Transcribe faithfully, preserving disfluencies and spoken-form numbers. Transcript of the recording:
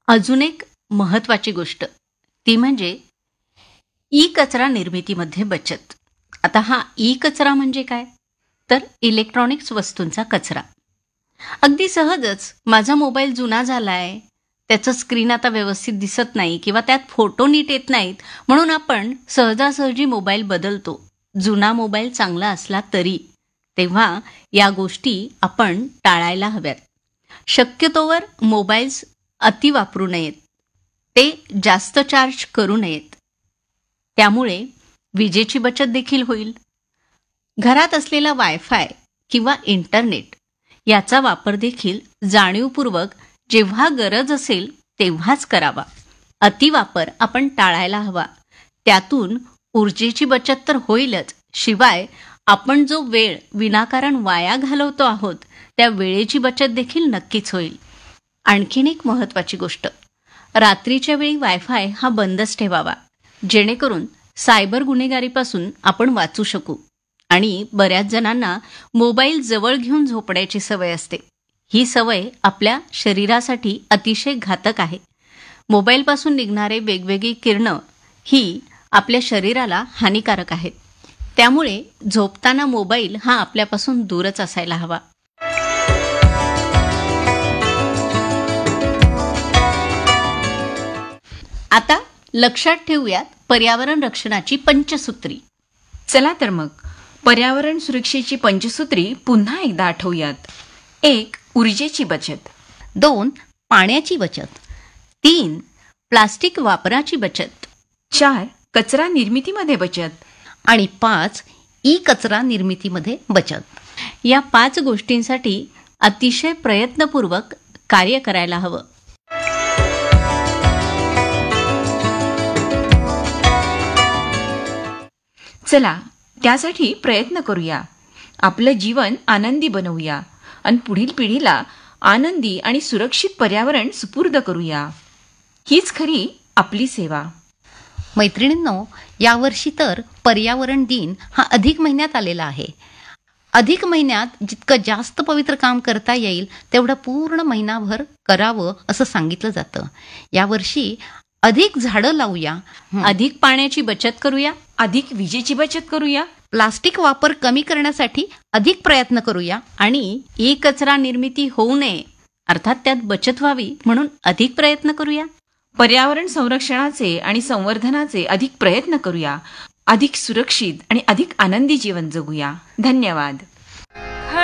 अजून एक महत्त्वाची गोष्ट ती म्हणजे ई कचरा निर्मितीमध्ये बचत. आता हा ई कचरा म्हणजे काय? तर इलेक्ट्रॉनिक्स वस्तूंचा कचरा. अगदी सहजच माझा मोबाईल जुना झालाय, त्याचं स्क्रीन आता व्यवस्थित दिसत नाही किंवा त्यात फोटो नीट येत नाहीत, म्हणून आपण सहजासहजी मोबाईल बदलतो, जुना मोबाईल चांगला असला तरी. तेव्हा या गोष्टी आपण टाळायला हव्यात. शक्यतोवर मोबाईल्स अति वापरू नयेत, ते जास्त चार्ज करू नयेत. त्यामुळे विजेची बचत देखील होईल. घरात असलेला वायफाय किंवा इंटरनेट याचा वापर देखील जाणीवपूर्वक जेव्हा गरज असेल तेव्हाच करावा. अतिवापर आपण टाळायला हवा. त्यातून ऊर्जेची बचत तर होईलच, शिवाय आपण जो वेळ विनाकारण वाया घालवतो आहोत त्या वेळेची बचत देखील नक्कीच होईल. आणखीन एक महत्त्वाची गोष्ट, रात्रीच्या वेळी वायफाय हा बंदच ठेवावा, जेणेकरून सायबर गुन्हेगारीपासून आपण वाचू शकू. आणि बऱ्याच जणांना मोबाईल जवळ घेऊन झोपण्याची सवय असते. ही सवय आपल्या शरीरासाठी अतिशय घातक आहे. मोबाईलपासून निघणारे वेगवेगळी किरणं ही आपल्या शरीराला हानिकारक आहेत. त्यामुळे झोपताना मोबाईल हा आपल्यापासून दूरच असायला हवा. आता लक्षात ठेवूयात पर्यावरण रक्षणाची पंचसूत्री. चला तर मग पर्यावरण सुरक्षेची पंचसूत्री पुन्हा एकदा आठवूयात. एक, ऊर्जेची बचत. दोन, पाण्याची बचत. तीन, प्लास्टिक वापराची बचत. चार, कचरा निर्मितीमध्ये बचत. आणि पाच, ई कचरा निर्मितीमध्ये बचत. या पाच गोष्टींसाठी अतिशय प्रयत्नपूर्वक कार्य करायला हवं. चला त्यासाठी प्रयत्न करूया. आपलं जीवन आनंदी बनवूया आणि पुढील पिढीला आनंदी आणि सुरक्षित पर्यावरण सुपूर्द करूया. हीच खरी आपली सेवा. मैत्रिणींनो, यावर्षी तर पर्यावरण दिन हा अधिक महिन्यात आलेला आहे. अधिक महिन्यात जितकं जास्त पवित्र काम करता येईल तेवढं पूर्ण महिनाभर करावं असं सांगितलं जातं. यावर्षी अधिक झाडं लावूया, अधिक पाण्याची बचत करूया, अधिक विजेची बचत करूया, प्लास्टिक वापर कमी करण्यासाठी अधिक प्रयत्न करूया आणि ई कचरा निर्मिती होऊ नये, अर्थात त्यात बचत व्हावी म्हणून अधिक प्रयत्न करूया. पर्यावरण संरक्षणाचे आणि संवर्धनाचे अधिक प्रयत्न करूया. अधिक सुरक्षित आणि अधिक आनंदी जीवन जगूया. धन्यवाद.